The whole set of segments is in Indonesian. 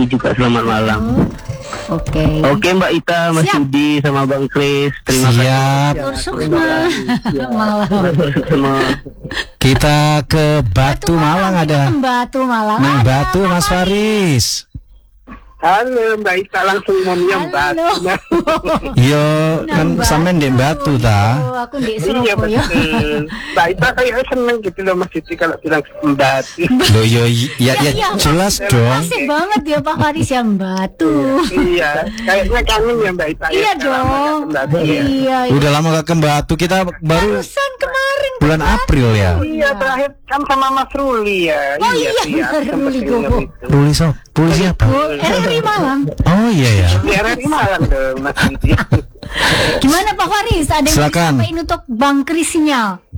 Yudi juga selamat malam. Oke. Oke Mbak Ita, Mas Yudi sama Bang Kris, terima kasih. Malam. Semua. Kita ke Batu Malang ada. Batu Malang. Nang Batu Mas Faris. Halo Mbak Ita, langsung ngomongnya Batu. Yo kan sampean di Batu ta. Aku di Iya Surabaya. betul. Mbak Ita kayaknya seneng gitu loh Mas Yudi kalau bilang Batu. Loh yo ya jelas dong. Asik banget ya Pak Faris yang Batu. Iya, kayaknya kangen ya Mbak Ita. Iya dong. Iya. Udah lama gak ke Batu, kita baru Barusan kemarin bulan April ya. Iya, terakhir kan sama Mas Ruli ya. Oh iya, benar, Ruli Gogo. Ruli siapa? RRI Malang. Oh iya ya. Di RRI Malang dong Mas Yudi. Gimana Pak Faris? Ada yang Silakan. disampaikan untuk Bang Krisnya?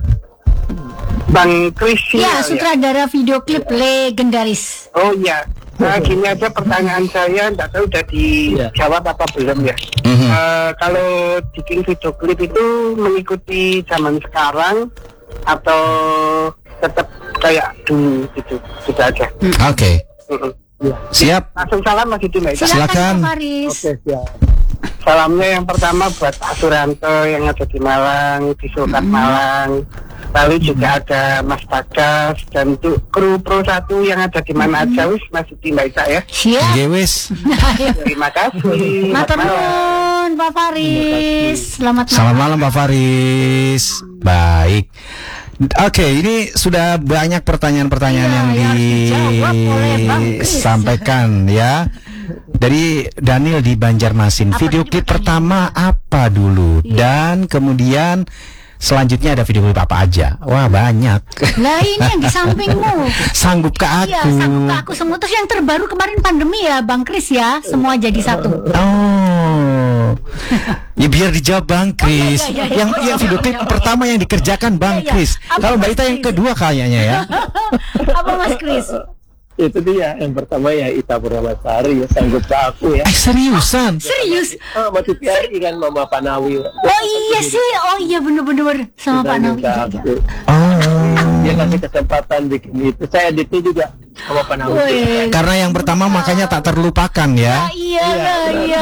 Bang Kris Ya, sutradara video klip legendaris. Oh iya. Nah, gini aja pertanyaan saya, nggak tahu udah dijawab apa belum ya. Kalau bikin video klip itu mengikuti zaman sekarang atau tetap kayak dulu gitu, gitu aja. Oke. Siap. Langsung salam Mas Yudi Mbak Ita. Silakan. Pak Faris. Oke, siap. Salamnya yang pertama buat Pak Suranto yang ada di Malang, di Sultan Malang. Lalu juga ada Mas Bagas dan untuk kru Pro 1 yang ada di mana aja wis Mas Yudi Mbak Ita ya. Siap. Nggih wis. Terima kasih. Matur nuwun Pak Faris. Selamat Malam Pak Faris. Baik. Oke, ini sudah banyak pertanyaan-pertanyaan yang dijawab oleh Bang Kris. disampaikan ya. Dari Daniel di Banjarmasin. Video klip pertama apa dulu? Dan kemudian selanjutnya ada video klip apa aja? Wah, banyak. Lah ini yang di sampingmu. Sanggup ke aku. Iya, sanggup ke aku semua. Terus yang terbaru kemarin pandemi ya Bang Kris ya. Semua jadi satu. Oh. Ya biar dijawab Bang Kris. iya, iya. Yang video klip pertama yang dikerjakan Bang Iya, iya. Kris. Apa Kalau Mbak Mas Ita yang Kris? kedua kayaknya ya. Apa Mas Kris? Itu dia yang pertama ya Ita Purnamasari ya, sanggup ke aku ya. Seriusan? Serius? Masih PRI kan Mama Panawi. Oh iya sih. Oh iya bener-bener sama Pak Nawi. Iya, iya. Dia kasih kesempatan bikin itu. Saya itu juga sama Panawi. Wih. Karena yang pertama makanya tak terlupakan ya. Iya.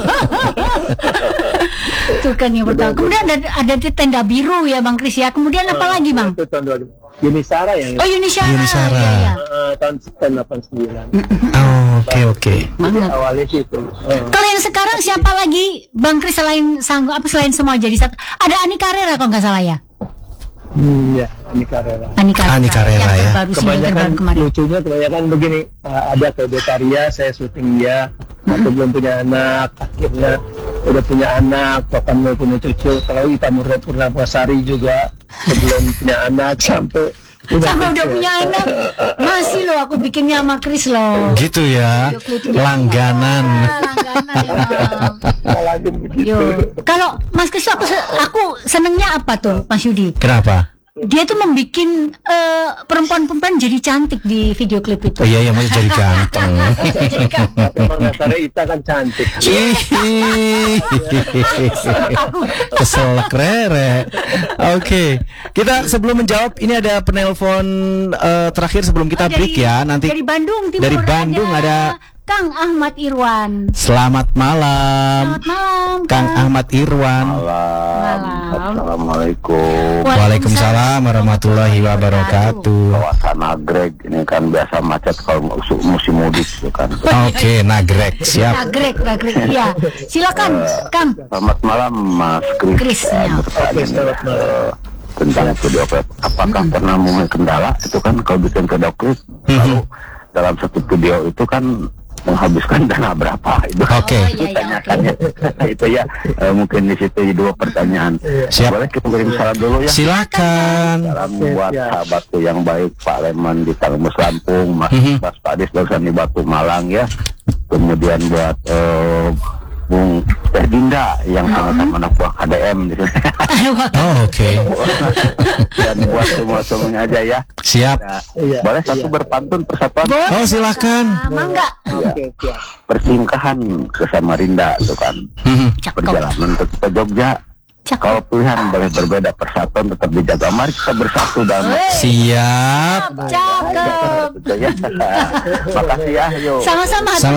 Itu kan yang pertama. Kemudian ada tenda biru ya Bang Kris ya. Kemudian apa lagi Bang? Itu tahun 2000. Yuni Sara yang Oh Yuni Sara. Yuni Sara. Iya, iya. tahun 89. Oke. Jadi awalnya sih itu. Kalau yang sekarang siapa lagi Bang Kris selain selain semua jadi satu? Ada Ani Carrera kalau nggak salah ya? Ya, Ani Carrera. Ani Carrera yang ya. terbaru sih, yang Kebanyakan terbaru kemarin. lucunya kebanyakan begini, ada Fedotaria, saya syuting dia, aku belum punya anak, akhirnya udah punya anak, bahkan mau punya cucu. Kalau Ita Purnamasari juga sebelum punya anak sampai udah punya anak. Masih loh aku bikinnya sama Kris loh. Gitu ya. Langganan. Yo. Kalau Mas Kris aku senengnya apa tuh Mas Yudi? Kenapa? Dia tuh membikin perempuan-perempuan jadi cantik di video klip itu. Oh iya, masih jadi ganteng. Purnamasari Ita kan cantik. Keselak rere. Oke, kita sebelum menjawab ini ada penelpon terakhir sebelum kita break ya. Nanti dari Bandung Timur dari Bandung ada Kang Ahmad Irwan. Selamat malam. Selamat malam Kang Ahmad Irwan. Malam. Assalamualaikum. Waalaikumsalam warahmatullahi wabarakatuh. Kawasan Nagreg ini kan biasa macet kalau musim mudik itu kan. Oke, Nagreg siap. Nagreg, iya. Silakan, Kang. Selamat malam Mas Kris. Tentang video klip, apakah pernah memiliki kendala? Itu kan kalau bikin video klip, lalu dalam satu video itu kan menghabiskan dana berapa itu? Oke. Tanyakannya itu ya, mungkin di situ dua pertanyaan. Siap. Boleh kita kirim salam dulu ya? Silakan. Salam buat sahabatku yang baik, Pak Leman di Tangmus Lampung, Mas Padis barusan di Batu Malang ya. Kemudian buat Bung Teh Dinda yang sama-sama anak buah KDM di sini. Oke. Dan buat semua-semuanya aja ya. Siap. Boleh satu berpantun persatuan? Oh, silakan. Mangga. Persingkahan ke Samarinda itu kan. Perjalanan ke Jogja. Kalau pilihan boleh berbeda, persatuan tetap dijaga. Mari kita bersatu dalam. Siap. Cakep. Makasih ya. Yuk. Sama-sama.